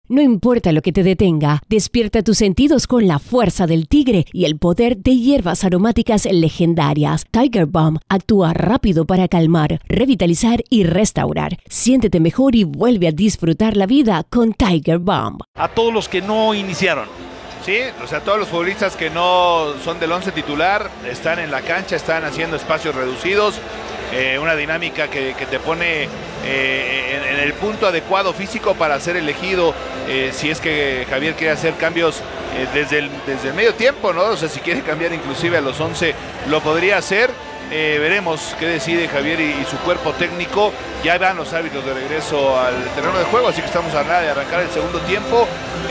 No importa lo que te detenga, despierta tus sentidos con la fuerza del tigre y el poder de hierbas aromáticas legendarias. Tiger Balm actúa rápido para calmar, revitalizar y restaurar. Siéntete mejor y vuelve a disfrutar la vida con Tiger Balm. A todos los que no iniciaron. Sí, o sea, todos los futbolistas que no son del 11 titular están en la cancha, están haciendo espacios reducidos. Una dinámica que te pone en el punto adecuado físico para ser elegido, si es que Javier quiere hacer cambios desde el medio tiempo, ¿no? O sea, si quiere cambiar inclusive a los 11 lo podría hacer. Veremos qué decide Javier y su cuerpo técnico. Ya van los árbitros de regreso al terreno de juego, así que estamos a nada de arrancar el segundo tiempo.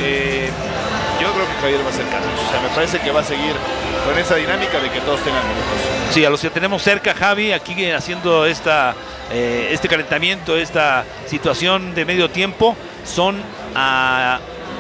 Yo creo que Javier va a hacer cambios, o sea, me parece que va a seguir con esa dinámica de que todos tengan minutos. Sí, a los que tenemos cerca, Javi, aquí haciendo este calentamiento, esta situación de medio tiempo, son a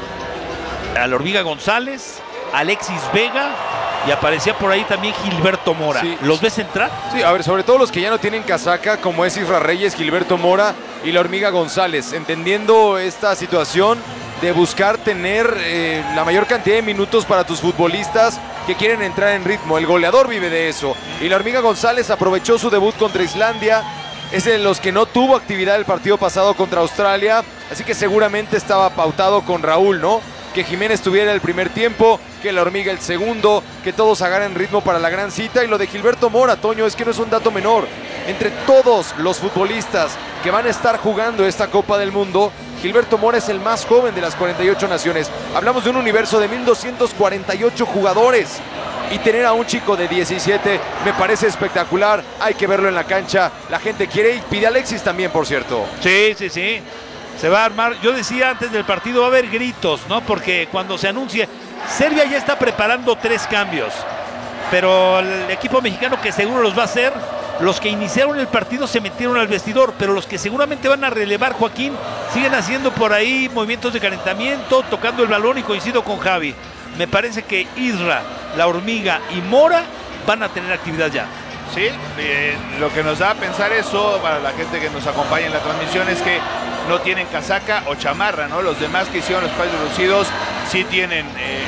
la Hormiga González, Alexis Vega y aparecía por ahí también Gilberto Mora. Sí. ¿Los ves entrar? Sí, a ver, sobre todo los que ya no tienen casaca, como es Isra Reyes, Gilberto Mora y la Hormiga González, entendiendo esta situación de buscar tener la mayor cantidad de minutos para tus futbolistas que quieren entrar en ritmo. El goleador vive de eso. Y la Hormiga González aprovechó su debut contra Islandia. Es de los que no tuvo actividad el partido pasado contra Australia. Así que seguramente estaba pautado con Raúl, ¿no? Que Jiménez tuviera el primer tiempo, que la Hormiga el segundo, que todos agarren ritmo para la gran cita. Y lo de Gilberto Mora, Toño, es que no es un dato menor. Entre todos los futbolistas que van a estar jugando esta Copa del Mundo, Gilberto Mora es el más joven de las 48 naciones. Hablamos de un universo de 1,248 jugadores. Y tener a un chico de 17 me parece espectacular. Hay que verlo en la cancha. La gente quiere y pide a Alexis también, por cierto. Sí. Se va a armar. Yo decía antes del partido va a haber gritos, ¿no? Porque cuando se anuncie, Serbia ya está preparando 3 cambios. Pero el equipo mexicano que seguro los va a hacer, los que iniciaron el partido se metieron al vestidor, pero los que seguramente van a relevar, Joaquín, siguen haciendo por ahí movimientos de calentamiento, tocando el balón, y coincido con Javi. Me parece que Isra, la Hormiga y Mora van a tener actividad ya. Sí, lo que nos da a pensar eso para la gente que nos acompaña en la transmisión es que no tienen casaca o chamarra, ¿no? Los demás que hicieron los países reducidos sí tienen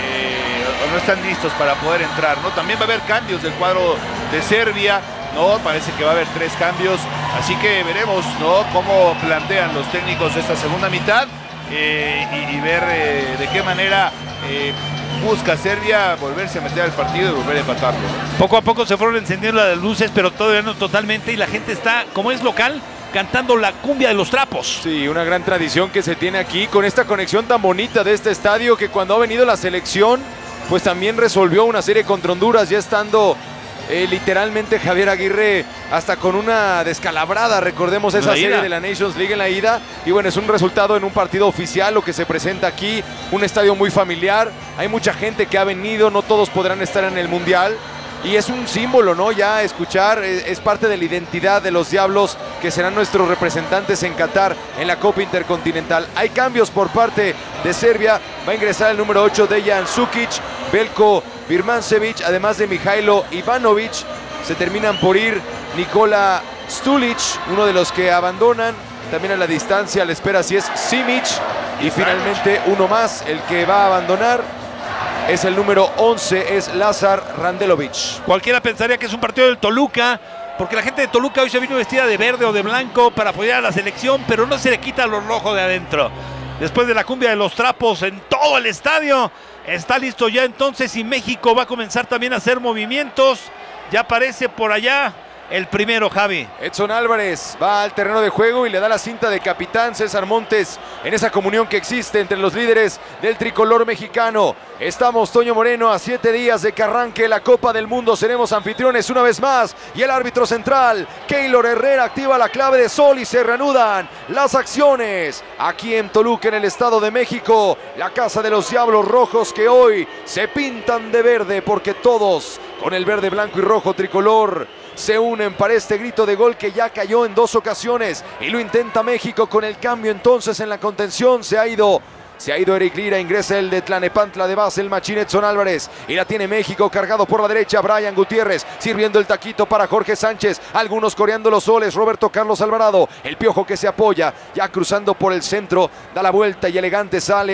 o no están listos para poder entrar, ¿no? También va a haber cambios del cuadro de Serbia, ¿no? Parece que va a haber 3 cambios, así que veremos, ¿no? Cómo plantean los técnicos esta segunda mitad y ver de qué manera busca Serbia volverse a meter al partido y volver a empatarlo, ¿no? Poco a poco se fueron encendiendo las luces, pero todavía no totalmente, y la gente está, como es local, cantando la cumbia de los trapos. Sí, una gran tradición que se tiene aquí con esta conexión tan bonita de este estadio, que cuando ha venido la selección, pues también resolvió una serie contra Honduras, ya estando literalmente Javier Aguirre hasta con una descalabrada. Recordemos esa serie de la Nations League en la ida, y bueno, es un resultado en un partido oficial lo que se presenta aquí, un estadio muy familiar, hay mucha gente que ha venido, no todos podrán estar en el Mundial, y es un símbolo, ¿no? Ya escuchar, es parte de la identidad de los Diablos, que serán nuestros representantes en Qatar en la Copa Intercontinental. Hay cambios por parte de Serbia, va a ingresar el número 8 Dejan Sukic, Veljko Birmančević, además de Mihailo Ivanovic. Se terminan por ir Nikola Stulic, uno de los que abandonan. También a la distancia a la espera si es Simic, y finalmente uno más, el que va a abandonar es el número 11, es Lazar Randelovic. Cualquiera pensaría que es un partido del Toluca, porque la gente de Toluca hoy se vino vestida de verde o de blanco para apoyar a la selección, pero no se le quita lo rojo de adentro. Después de la cumbia de los trapos en todo el estadio, está listo ya entonces, y México va a comenzar también a hacer movimientos. Ya aparece por allá el primero, Javi. Edson Álvarez va al terreno de juego y le da la cinta de capitán César Montes en esa comunión que existe entre los líderes del tricolor mexicano. Estamos, Toño Moreno, a 7 días de que arranque la Copa del Mundo. Seremos anfitriones una vez más, y el árbitro central, Keylor Herrera, activa la clave de sol y se reanudan las acciones aquí en Toluca, en el Estado de México, la casa de los Diablos Rojos, que hoy se pintan de verde, porque todos con el verde, blanco y rojo tricolor se unen para este grito de gol que ya cayó en 2 ocasiones, y lo intenta México con el cambio entonces en la contención. Se ha ido Eric Lira, ingresa el de Tlanepantla de base, el machín Edson Álvarez, y la tiene México cargado por la derecha. Brian Gutiérrez sirviendo el taquito para Jorge Sánchez, algunos coreando los soles. Roberto Carlos Alvarado, el Piojo que se apoya, ya cruzando por el centro, da la vuelta y elegante sale